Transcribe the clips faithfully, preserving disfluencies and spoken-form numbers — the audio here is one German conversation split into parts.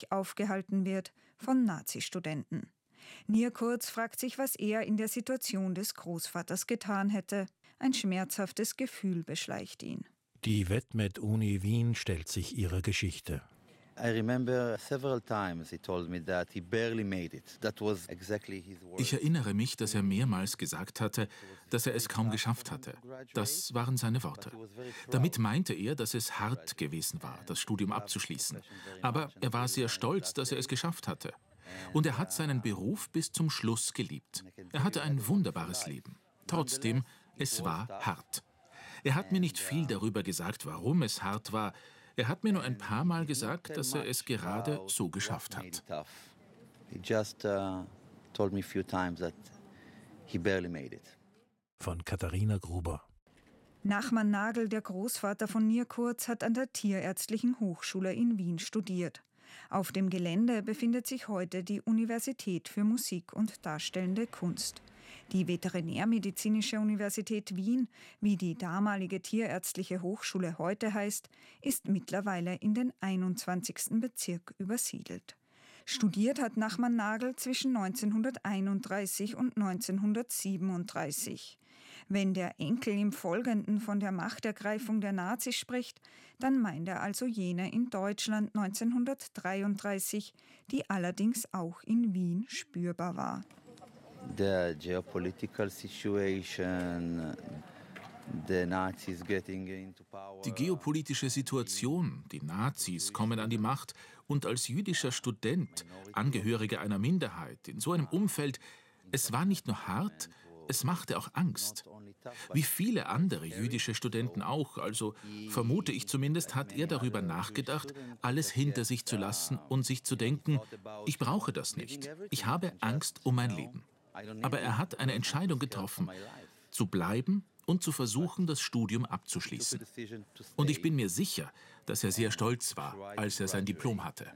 aufgehalten wird von Nazistudenten. Nierkurz fragt sich, was er in der Situation des Großvaters getan hätte. Ein schmerzhaftes Gefühl beschleicht ihn. Die Vetmed-Uni Wien stellt sich ihrer Geschichte. Ich erinnere mich, dass er mehrmals gesagt hatte, dass er es kaum geschafft hatte. Das waren seine Worte. Damit meinte er, dass es hart gewesen war, das Studium abzuschließen. Aber er war sehr stolz, dass er es geschafft hatte. Und er hat seinen Beruf bis zum Schluss geliebt. Er hatte ein wunderbares Leben. Trotzdem, es war hart. Er hat mir nicht viel darüber gesagt, warum es hart war. Er hat mir nur ein paar Mal gesagt, dass er es gerade so geschafft hat. Von Katharina Gruber. Nachman Nagel, der Großvater von Nierkurz, hat an der Tierärztlichen Hochschule in Wien studiert. Auf dem Gelände befindet sich heute die Universität für Musik und Darstellende Kunst. Die Veterinärmedizinische Universität Wien, wie die damalige Tierärztliche Hochschule heute heißt, ist mittlerweile in den einundzwanzigsten Bezirk übersiedelt. Studiert hat Nachman Nagel zwischen neunzehnhunderteinunddreißig und neunzehnhundertsiebenunddreißig. Wenn der Enkel im Folgenden von der Machtergreifung der Nazis spricht, dann meint er also jene in Deutschland neunzehnhundertdreiunddreißig, die allerdings auch in Wien spürbar war. The geopolitical situation, the Nazis getting into power. Die geopolitische Situation, die Nazis kommen an die Macht und als jüdischer Student, Angehöriger einer Minderheit, in so einem Umfeld, es war nicht nur hart, es machte auch Angst. Wie viele andere jüdische Studenten auch, also vermute ich zumindest, hat er darüber nachgedacht, alles hinter sich zu lassen und sich zu denken, ich brauche das nicht, ich habe Angst um mein Leben. Aber er hat eine Entscheidung getroffen, zu bleiben und zu versuchen, das Studium abzuschließen. Und ich bin mir sicher, dass er sehr stolz war, als er sein Diplom hatte.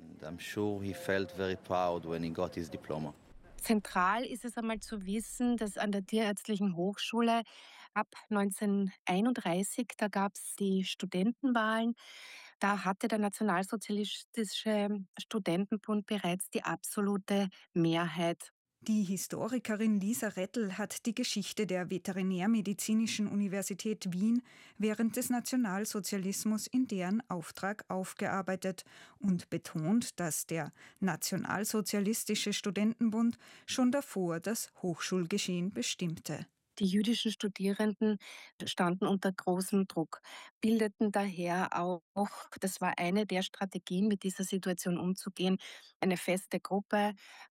Zentral ist es einmal zu wissen, dass an der Tierärztlichen Hochschule ab neunzehnhunderteinunddreißig, da gab es die Studentenwahlen, da hatte der Nationalsozialistische Studentenbund bereits die absolute Mehrheit. Die Historikerin Lisa Rettel hat die Geschichte der Veterinärmedizinischen Universität Wien während des Nationalsozialismus in deren Auftrag aufgearbeitet und betont, dass der Nationalsozialistische Studentenbund schon davor das Hochschulgeschehen bestimmte. Die jüdischen Studierenden standen unter großem Druck, bildeten daher auch, das war eine der Strategien, mit dieser Situation umzugehen, eine feste Gruppe.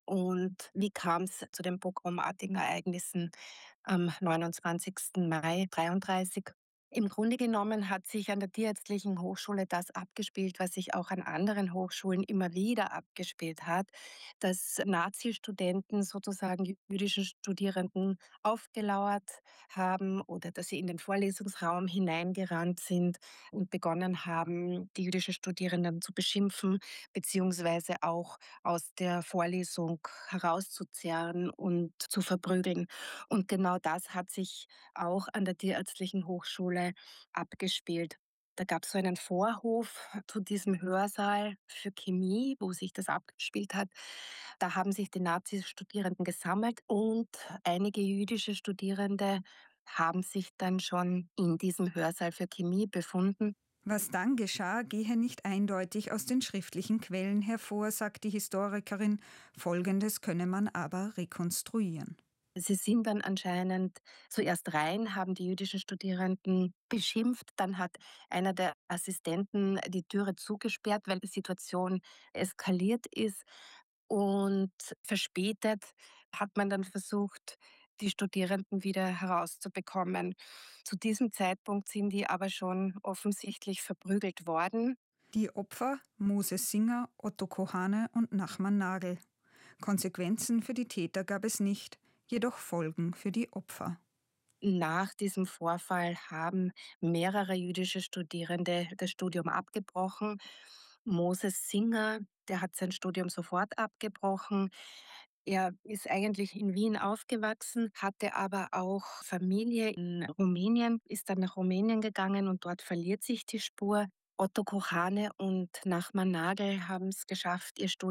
Und wie kam es zu den pogromartigen Ereignissen am neunundzwanzigsten Mai dreiunddreißig? Im Grunde genommen hat sich an der Tierärztlichen Hochschule das abgespielt, was sich auch an anderen Hochschulen immer wieder abgespielt hat, dass Nazi-Studenten sozusagen jüdischen Studierenden aufgelauert haben oder dass sie in den Vorlesungsraum hineingerannt sind und begonnen haben, die jüdischen Studierenden zu beschimpfen, beziehungsweise auch aus der Vorlesung herauszuzerren und zu verprügeln. Und genau das hat sich auch an der Tierärztlichen Hochschule abgespielt. Da gab es so einen Vorhof zu diesem Hörsaal für Chemie, wo sich das abgespielt hat. Da haben sich die Nazi-Studierenden gesammelt und einige jüdische Studierende haben sich dann schon in diesem Hörsaal für Chemie befunden. Was dann geschah, gehe nicht eindeutig aus den schriftlichen Quellen hervor, sagt die Historikerin. Folgendes könne man aber rekonstruieren. Sie sind dann anscheinend zuerst rein, haben die jüdischen Studierenden beschimpft. Dann hat einer der Assistenten die Türe zugesperrt, weil die Situation eskaliert ist. Und verspätet hat man dann versucht, die Studierenden wieder herauszubekommen. Zu diesem Zeitpunkt sind die aber schon offensichtlich verprügelt worden. Die Opfer Moses Singer, Otto Kohane und Nachman Nagel. Konsequenzen für die Täter gab es nicht, jedoch Folgen für die Opfer. Nach diesem Vorfall haben mehrere jüdische Studierende das Studium abgebrochen. Moses Singer, der hat sein Studium sofort abgebrochen. Er ist eigentlich in Wien aufgewachsen, hatte aber auch Familie in Rumänien, ist dann nach Rumänien gegangen und dort verliert sich die Spur. Otto Kochane und Nachman Nagel haben es geschafft, ihr Studium